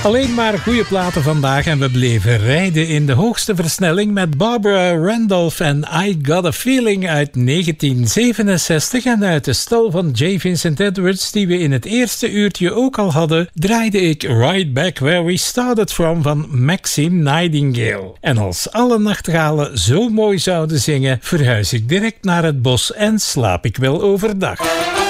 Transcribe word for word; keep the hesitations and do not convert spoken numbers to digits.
Alleen maar goede platen vandaag en we bleven rijden in de hoogste versnelling met Barbara Randolph en I Got a Feeling uit negentien zevenenzestig. En uit de stal van J. Vincent Edwards, die we in het eerste uurtje ook al hadden, draaide ik Right Back Where We Started From van Maxine Nightingale. En als alle nachtegalen zo mooi zouden zingen, verhuis ik direct naar het bos en slaap ik wel overdag.